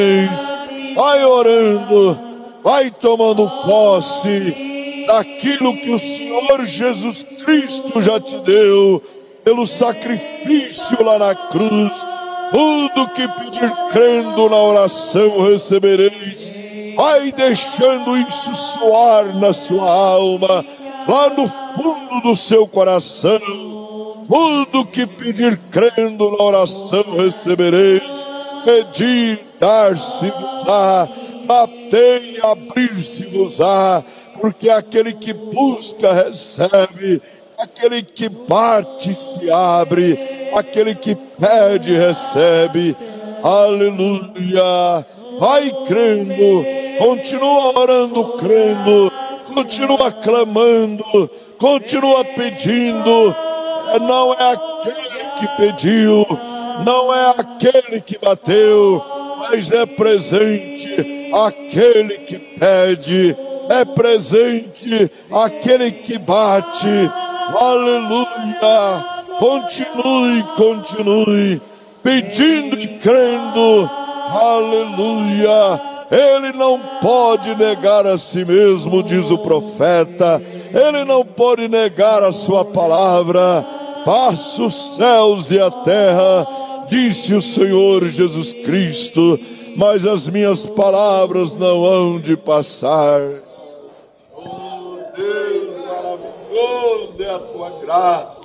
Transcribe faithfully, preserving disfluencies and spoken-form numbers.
Vai orando, vai tomando posse daquilo que o Senhor Jesus Cristo já te deu, pelo sacrifício lá na cruz. Tudo que pedir crendo na oração recebereis. Vai deixando isso soar na sua alma, lá no fundo do seu coração. Tudo que pedir crendo na oração recebereis. Pedir, dar-se-vos-á, batei, abrir-se-vos-á, porque aquele que busca recebe, aquele que bate se abre, aquele que pede recebe. Aleluia! Vai crendo, continua orando crendo, continua clamando, continua pedindo. Não é aquele que pediu, não é aquele que bateu, mas é presente aquele que pede, é presente aquele que bate. Aleluia! Continue, continue pedindo e crendo. Aleluia! Ele não pode negar a si mesmo, diz o profeta. Ele não pode negar a sua palavra. Passa os céus e a terra, disse o Senhor Jesus Cristo, mas as minhas palavras não hão de passar. Oh Deus, maravilhoso é a tua graça.